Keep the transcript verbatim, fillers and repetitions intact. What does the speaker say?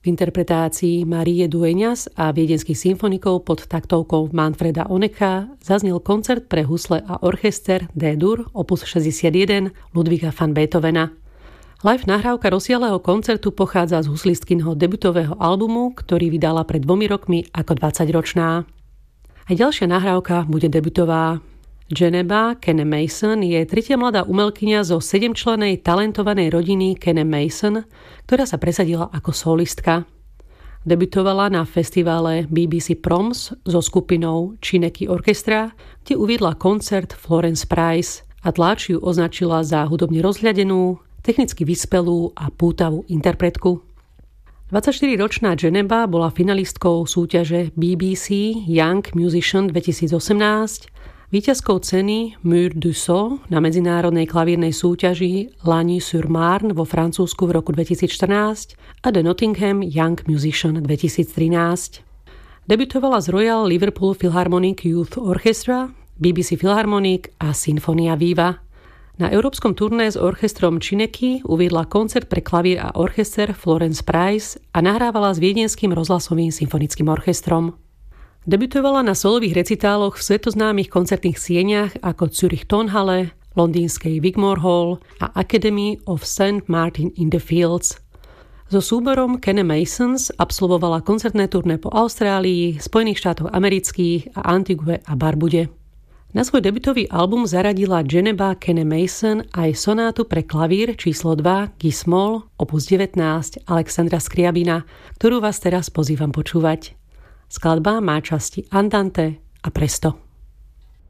v interpretácii Marie Dueñas a viedenských symfonikov pod taktovkou Manfreda Honeca zaznel koncert pre husle a orchester D-dur opus šesťdesiatjeden Ludwiga van Beethovena. Live nahrávka rozsiahleho koncertu pochádza z huslistkyňho debutového albumu, ktorý vydala pred dvomi rokmi ako dvadsaťročná. A ďalšia nahrávka bude debutová. Geneba Kenne Mason je tretia mladá umelkyňa zo sedemčlennej talentovanej rodiny Kenne Mason, ktorá sa presadila ako solistka. Debutovala na festivale bé bé cé Proms so skupinou Chineki Orchestra, kde uviedla koncert Florence Price a tlač ju označila za hudobne rozhľadenú, technicky vyspelú a pútavú interpretku. dvadsaťštyriročná Geneba bola finalistkou súťaže bé bé cé Young Musician dvetisícosemnásť, víťazkou ceny Mur du Sceau na medzinárodnej klavírnej súťaži Lagny-sur-Marne vo Francúzsku v roku dvetisícštrnásť a The Nottingham Young Musician dvetisíctrinásť. Debutovala z Royal Liverpool Philharmonic Youth Orchestra, bé bé cé Philharmonic a Sinfonia Viva. Na európskom turné s orchestrom Chineki uviedla koncert pre klavír a orchester Florence Price a nahrávala s viedenským rozhlasovým symfonickým orchestrom. Debutovala na solových recitáloch v svetoznámych koncertných sieňach ako Zürich Tonhalle, londýnskej Wigmore Hall a Academy of Saint Martin in the Fields. So súborom Kenne Masons absolvovala koncertné turné po Austrálii, Spojených štátoch amerických a Antigue a Barbude. Na svoj debutový album zaradila Geneba Kenne Mason aj sonátu pre klavír číslo dva G-moll opus devätnásť Alexandra Scriabina, ktorú vás teraz pozývam počúvať. Skladba má časti andante a presto.